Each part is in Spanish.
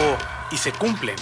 México y se cumplen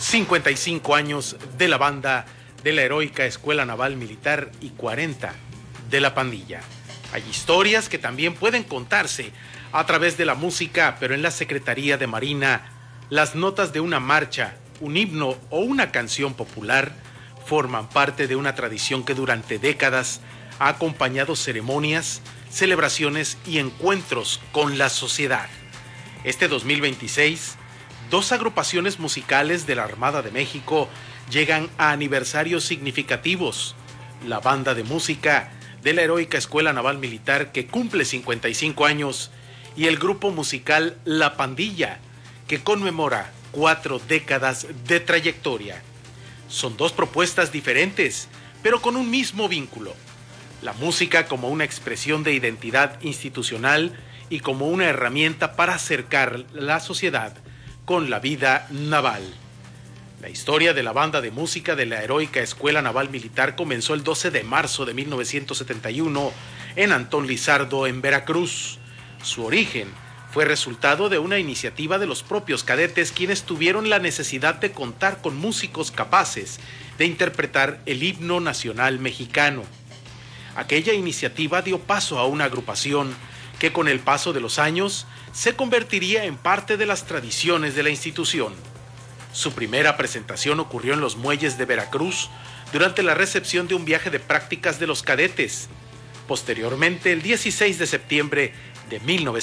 55 años de la banda de la heroica Escuela Naval Militar y 40 de la pandilla. Hay historias que también pueden contarse a través de la música, pero en la Secretaría de Marina, las notas de una marcha, un himno o una canción popular forman parte de una tradición que durante décadas ha acompañado ceremonias, celebraciones y encuentros con la sociedad. Este 2026, dos agrupaciones musicales de la Armada de México llegan a aniversarios significativos. La banda de música de la heroica Escuela Naval Militar, que cumple 55 años, y el grupo musical La Pandilla, que conmemora 4 décadas de trayectoria. Son dos propuestas diferentes, pero con un mismo vínculo. La música como una expresión de identidad institucional y como una herramienta para acercar la sociedad con la vida naval. La historia de la banda de música de la heroica Escuela Naval Militar comenzó el 12 de marzo de 1971 en Antón Lizardo, en Veracruz. Su origen fue resultado de una iniciativa de los propios cadetes, quienes tuvieron la necesidad de contar con músicos capaces de interpretar el himno nacional mexicano. Aquella iniciativa dio paso a una agrupación que con el paso de los años se convertiría en parte de las tradiciones de la institución. Su primera presentación ocurrió en los muelles de Veracruz durante la recepción de un viaje de prácticas de los cadetes. Posteriormente, el 16 de septiembre de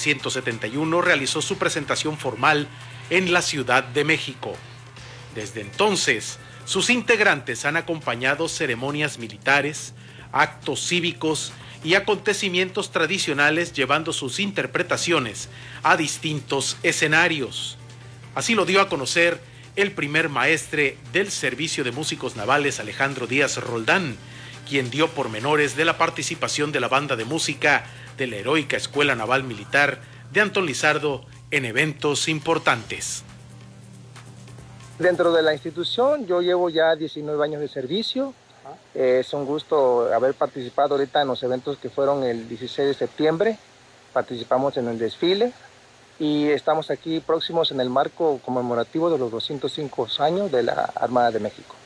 1971 realizó su presentación formal en la Ciudad de México. Desde entonces, sus integrantes han acompañado ceremonias militares, actos cívicos y acontecimientos tradicionales, llevando sus interpretaciones a distintos escenarios. Así lo dio a conocer el primer maestre del Servicio de Músicos Navales, Alejandro Díaz Roldán, quien dio pormenores de la participación de la banda de música de la heroica Escuela Naval Militar de Antón Lizardo en eventos importantes. Dentro de la institución yo llevo ya 19 años de servicio. Es un gusto haber participado ahorita en los eventos que fueron el 16 de septiembre. Participamos en el desfile y estamos aquí próximos en el marco conmemorativo de los 205 años de la Armada de México.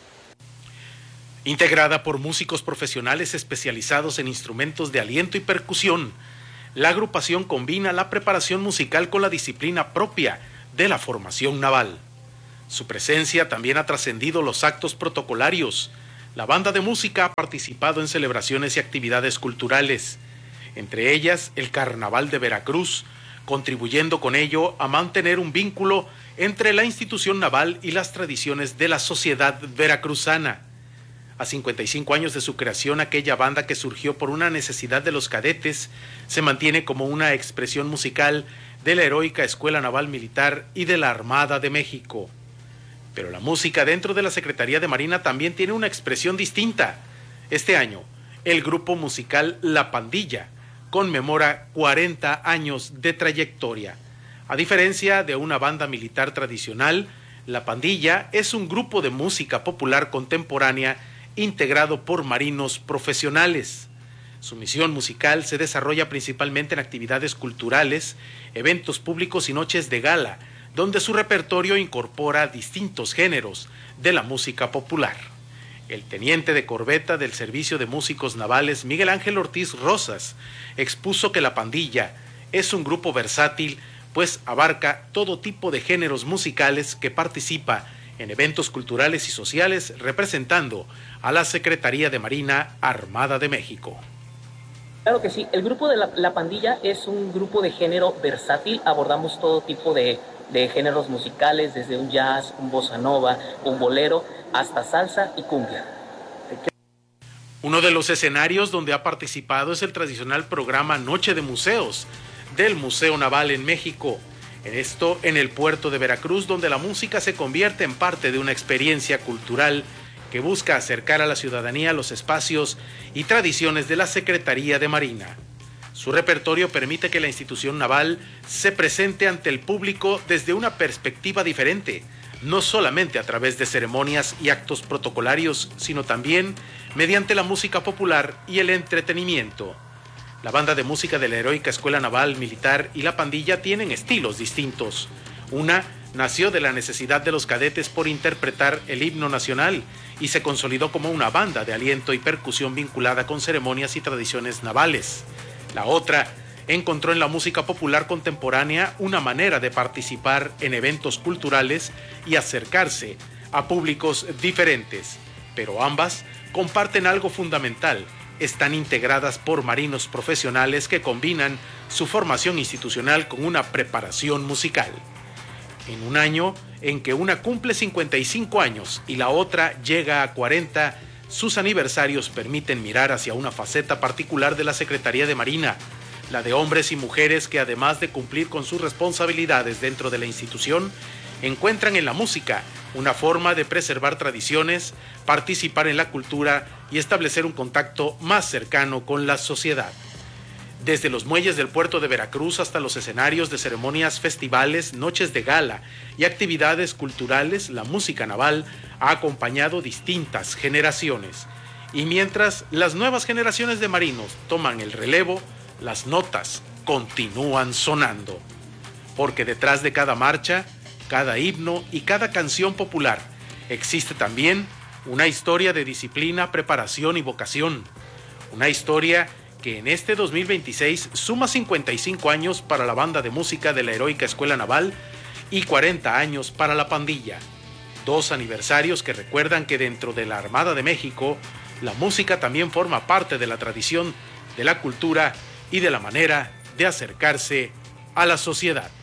Integrada por músicos profesionales especializados en instrumentos de aliento y percusión, la agrupación combina la preparación musical con la disciplina propia de la formación naval. Su presencia también ha trascendido los actos protocolarios. La banda de música ha participado en celebraciones y actividades culturales, entre ellas el Carnaval de Veracruz, contribuyendo con ello a mantener un vínculo entre la institución naval y las tradiciones de la sociedad veracruzana. A 55 años de su creación, aquella banda que surgió por una necesidad de los cadetes se mantiene como una expresión musical de la heroica Escuela Naval Militar y de la Armada de México. Pero la música dentro de la Secretaría de Marina también tiene una expresión distinta. Este año, el grupo musical La Pandilla conmemora 40 años de trayectoria. A diferencia de una banda militar tradicional, La Pandilla es un grupo de música popular contemporánea integrado por marinos profesionales. Su misión musical se desarrolla principalmente en actividades culturales, eventos públicos y noches de gala, donde su repertorio incorpora distintos géneros de la música popular. El teniente de corbeta del Servicio de Músicos Navales, Miguel Ángel Ortiz Rosas, expuso que La Pandilla es un grupo versátil, pues abarca todo tipo de géneros musicales, que participa en eventos culturales y sociales representando a la Secretaría de Marina Armada de México. Claro que sí, el grupo de la Pandilla es un grupo de género versátil, abordamos todo tipo de géneros musicales, desde un jazz, un bossa nova, un bolero, hasta salsa y cumbia. Uno de los escenarios donde ha participado es el tradicional programa Noche de Museos del Museo Naval en México. Esto en el puerto de Veracruz, donde la música se convierte en parte de una experiencia cultural que busca acercar a la ciudadanía los espacios y tradiciones de la Secretaría de Marina. Su repertorio permite que la institución naval se presente ante el público desde una perspectiva diferente, no solamente a través de ceremonias y actos protocolarios, sino también mediante la música popular y el entretenimiento. La banda de música de la heroica Escuela Naval Militar y La Pandilla tienen estilos distintos. Una nació de la necesidad de los cadetes por interpretar el himno nacional y se consolidó como una banda de aliento y percusión vinculada con ceremonias y tradiciones navales. La otra encontró en la música popular contemporánea una manera de participar en eventos culturales y acercarse a públicos diferentes, pero ambas comparten algo fundamental: están integradas por marinos profesionales que combinan su formación institucional con una preparación musical. En un año en que una cumple 55 años y la otra llega a 40, sus aniversarios permiten mirar hacia una faceta particular de la Secretaría de Marina, la de hombres y mujeres que, además de cumplir con sus responsabilidades dentro de la institución, encuentran en la música una forma de preservar tradiciones, participar en la cultura y establecer un contacto más cercano con la sociedad. Desde los muelles del puerto de Veracruz hasta los escenarios de ceremonias, festivales, noches de gala y actividades culturales, la música naval ha acompañado distintas generaciones. Y mientras las nuevas generaciones de marinos toman el relevo, las notas continúan sonando. Porque detrás de cada marcha, cada himno y cada canción popular existe también una historia de disciplina, preparación y vocación. Una historia que en este 2026 suma 55 años para la banda de música de la Heroica Escuela Naval y 40 años para la pandilla. 2 aniversarios que recuerdan que dentro de la Armada de México, la música también forma parte de la tradición, de la cultura y de la manera de acercarse a la sociedad.